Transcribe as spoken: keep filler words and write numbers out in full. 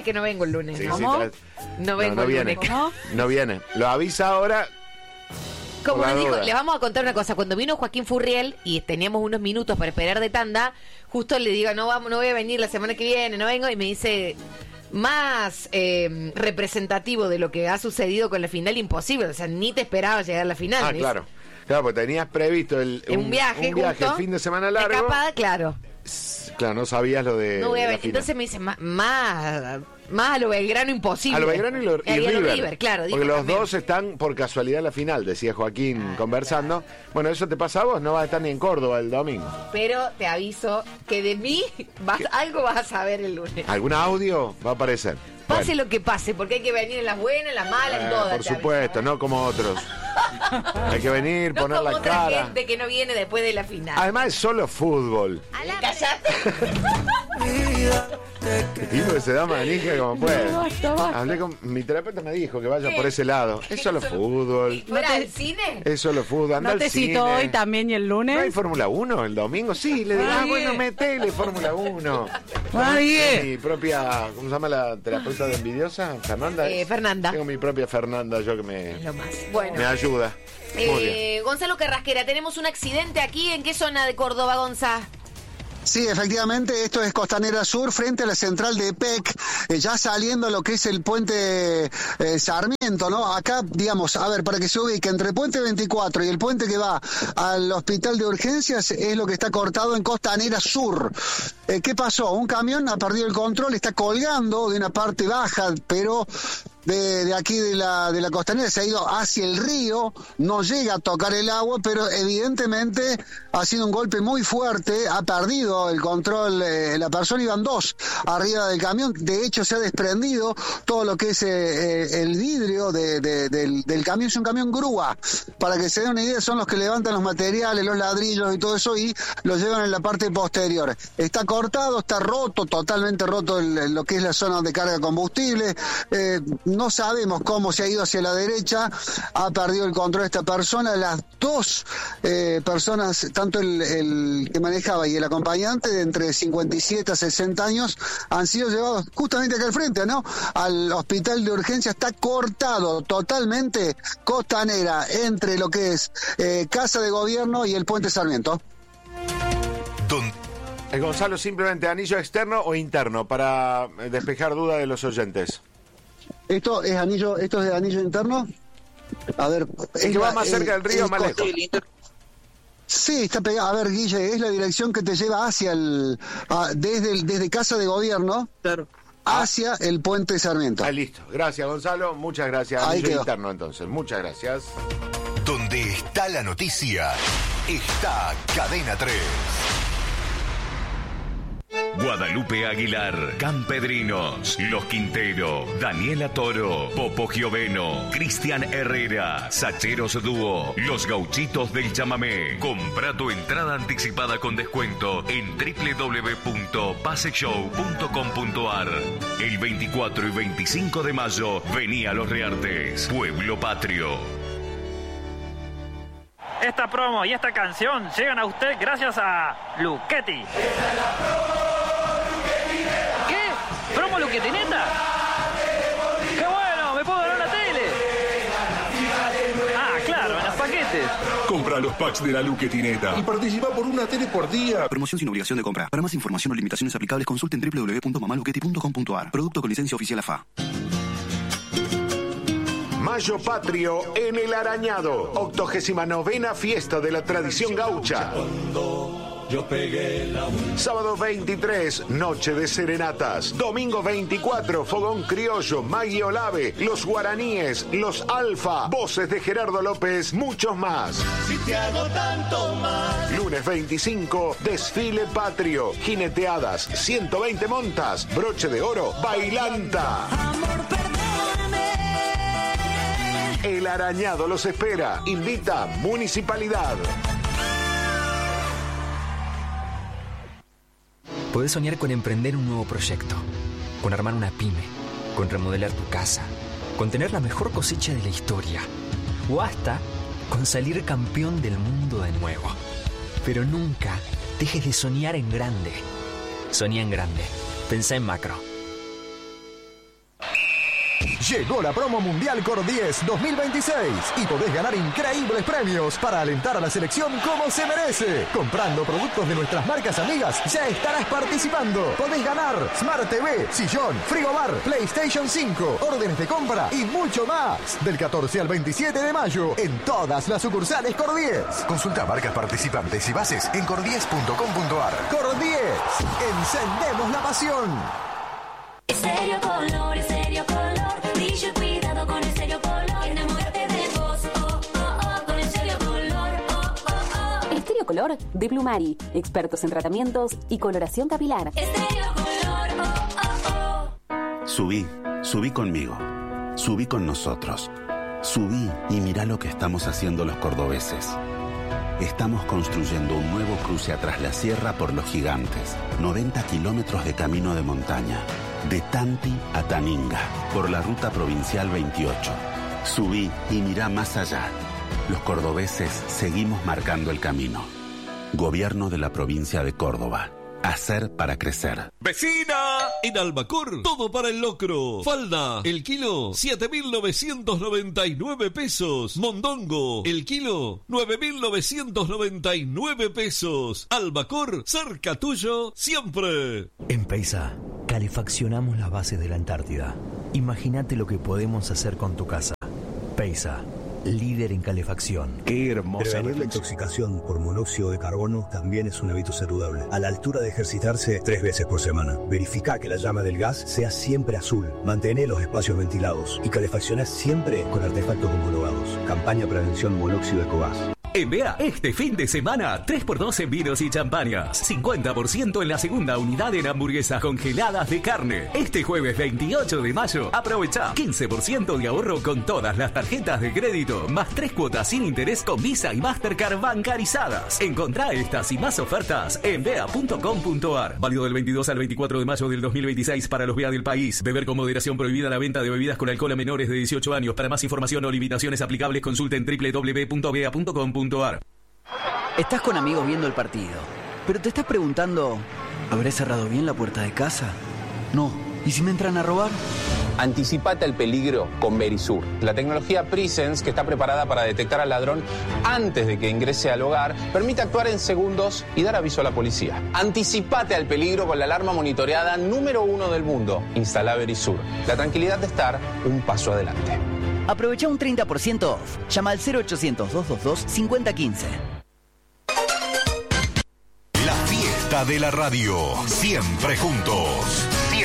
que no vengo el lunes. Sí, ¿Cómo? sí, no vengo no, no el viene. lunes. ¿Cómo? No viene. Lo avisa ahora. Como nos dijo, duda. les vamos a contar una cosa. Cuando vino Joaquín Furriel y teníamos unos minutos para esperar de tanda, justo le digo, no vamos, no voy a venir la semana que viene, no vengo, y me dice, más eh, representativo de lo que ha sucedido con la final, imposible. O sea, ni te esperaba llegar a la final. Ah, claro. Claro, porque tenías previsto el, un, un viaje, un viaje justo, el fin de semana largo. Escapada, claro. Claro, no sabías lo de. No voy a de la venir. final. Entonces me dice, más, más, más a lo Belgrano imposible. A lo Belgrano y, lo, y, y a lo River. River, claro. Porque los también. dos están por casualidad en la final, decía Joaquín ah, conversando. Claro. Bueno, eso te pasa a vos, no vas a estar ni en Córdoba el domingo. Pero te aviso que de mí vas, algo vas a saber el lunes. ¿Algún audio va a aparecer? Pase bueno. lo que pase, porque hay que venir en las buenas, en las malas, eh, en todas. Por supuesto, aviso, no como otros. Hay que venir, no poner como la otra cara. gente que no viene después de la final. Además es solo fútbol. ¡Cállate! Y pues se da manija como puede. Hablé con mi terapeuta, me dijo que vaya ¿Qué? por ese lado. Es solo fútbol. ¿Fuera al cine? Es solo fútbol. Anda ¿No te al cine. citó hoy también y el lunes? ¿No hay Fórmula uno el domingo? Sí, le digo, ah, bueno, metele Fórmula uno. Mi propia, ¿cómo se llama la terapeuta de envidiosa? ¿Fernanda? Eh, Fernanda. Tengo mi propia Fernanda, yo que me, Lo más. Bueno. me ayuda. Eh, Gonzalo Carrasquera, tenemos un accidente aquí. ¿En qué zona de Córdoba, Gonza? Sí, efectivamente, esto es Costanera Sur, frente a la central de E P E C, eh, ya saliendo a lo que es el puente eh, Sarmiento, ¿no? Acá, digamos, a ver, para que se ubique, entre el puente veinticuatro y el puente que va al hospital de urgencias es lo que está cortado en Costanera Sur. Eh, ¿Qué pasó? Un camión ha perdido el control, está colgando de una parte baja, pero... De, de aquí de la de la costanera se ha ido hacia el río, no llega a tocar el agua, pero evidentemente ha sido un golpe muy fuerte, ha perdido el control, eh, la persona, iban dos arriba del camión, de hecho se ha desprendido todo lo que es eh, eh, el vidrio de, de, del, del camión, es un camión grúa, para que se den una idea, son los que levantan los materiales, los ladrillos y todo eso y los llevan en la parte posterior. Está cortado, está roto, totalmente roto el, lo que es la zona donde carga combustible, eh, no sabemos cómo se ha ido hacia la derecha, ha perdido el control de esta persona, las dos eh, personas, tanto el, el que manejaba y el acompañante, de entre cincuenta y siete a sesenta años, han sido llevados justamente acá al frente, ¿no? Al hospital de urgencia, está cortado totalmente Costanera, entre lo que es eh, Casa de Gobierno y el Puente Sarmiento. Don... ¿Es Gonzalo simplemente anillo externo o interno para despejar dudas de los oyentes? Esto es anillo, esto es de anillo interno. A ver, es que va más cerca del río, más lejos. Sí, está pegado. A ver, Guille, es la dirección que te lleva hacia el, a, desde el, desde Casa de Gobierno, claro, hacia ah. el Puente Sarmiento. Ah, listo. Gracias, Gonzalo. Muchas gracias. Ahí Anillo quedó. interno, entonces. Muchas gracias. Donde está la noticia, está Cadena tres. Guadalupe Aguilar, Campedrinos, Los Quintero, Daniela Toro, Popo Gioveno, Cristian Herrera, Sacheros Dúo, Los Gauchitos del Chamamé. Compra tu entrada anticipada con descuento en doble u doble u doble u punto pase show punto com punto a r. El veinticuatro y veinticinco de mayo, vení a Los Reartes, Pueblo Patrio. Esta promo y esta canción llegan a usted gracias a Luchetti. ¿Qué? ¿Promo Luchetti, neta? ¡Qué bueno! ¡Me puedo ganar la tele! Ah, claro, en los paquetes. Compra los packs de la Luchetineta y participa por una tele por día. Promoción sin obligación de compra. Para más información o limitaciones aplicables, consulten doble u doble u doble u punto mamaluchetti punto com punto a r. Producto con licencia oficial A F A. Mayo Patrio en El Arañado, octogésima novena fiesta de la tradición gaucha. Sábado veintitrés, noche de serenatas. Domingo veinticuatro, fogón criollo, Maggie Olave, los guaraníes, los alfa, voces de Gerardo López, muchos más. Si te hago tanto más. Lunes veinticinco, desfile patrio, jineteadas, ciento veinte montas, broche de oro, bailanta. Amor, perdóname. El Arañado los espera. Invita Municipalidad. Podés soñar con emprender un nuevo proyecto, con armar una pyme, con remodelar tu casa, con tener la mejor cosecha de la historia, o hasta con salir campeón del mundo de nuevo. Pero nunca dejes de soñar en grande. Soñá en grande. Pensá en macro. Llegó la promo mundial Cor diez dos mil veintiséis y podés ganar increíbles premios para alentar a la selección como se merece. Comprando productos de nuestras marcas amigas ya estarás participando. Podés ganar Smart T V, sillón, frigobar, PlayStation cinco, órdenes de compra y mucho más. Del catorce al veintisiete de mayo en todas las sucursales Cor diez. Consulta marcas participantes y bases en cor diez punto com punto ar. Cor diez, encendemos la pasión. Estéreo Color, Estéreo Color, brillo y cuidado con Estéreo Color. Enamórate de vos, oh, oh, oh, con Estéreo Color, oh, oh, oh. Estéreo Color de Plumari, expertos en tratamientos y coloración capilar. Estéreo Color, oh, oh, oh. Subí, subí conmigo, subí con nosotros. Subí y mirá lo que estamos haciendo los cordobeses. Estamos construyendo un nuevo cruce atrás la sierra por Los Gigantes. noventa kilómetros de camino de montaña. De Tanti a Taninga, por la ruta provincial veintiocho. Subí y mirá más allá. Los cordobeses seguimos marcando el camino. Gobierno de la provincia de Córdoba. Hacer para crecer. ¡Vecina! En Albacor, todo para el locro. Falda, el kilo, siete mil novecientos noventa y nueve pesos. Mondongo, el kilo, nueve mil novecientos noventa y nueve pesos. Albacor, cerca tuyo, siempre. En Peisa, calefaccionamos las bases de la Antártida. Imagínate lo que podemos hacer con tu casa. Peisa, líder en calefacción. Qué hermosa. Prevenir la intoxicación por monóxido de carbono también es un hábito saludable. A la altura de ejercitarse tres veces por semana. Verifica que la llama del gas sea siempre azul. Mantén los espacios ventilados y calefacciona siempre con artefactos homologados. Campaña Prevención Monóxido Ecogas. En B A, este fin de semana, tres por dos en vinos y champañas. cincuenta por ciento en la segunda unidad en hamburguesas congeladas de carne. Este jueves veintiocho de mayo, aprovecha quince por ciento de ahorro con todas las tarjetas de crédito, más tres cuotas sin interés con Visa y Mastercard bancarizadas. Encontrá estas y más ofertas en b a punto com punto ar. Válido del veintidós al veinticuatro de mayo del dos mil veintiséis para los B A del país. Beber con moderación, prohibida la venta de bebidas con alcohol a menores de dieciocho años. Para más información o limitaciones aplicables, consulten doble u doble u doble u punto b a punto com punto ar. Estás con amigos viendo el partido, pero te estás preguntando, ¿habré cerrado bien la puerta de casa? No. ¿Y si me entran a robar? Anticipate al peligro con Verisur, la tecnología Presence que está preparada para detectar al ladrón antes de que ingrese al hogar, permite actuar en segundos y dar aviso a la policía. Anticipate al peligro con la alarma monitoreada número uno del mundo. Instala Verisur. La tranquilidad de estar un paso adelante. Aprovecha un treinta por ciento off. Llama al cero ochocientos, doscientos veintidós, cincuenta quince. La fiesta de la radio. Siempre juntos.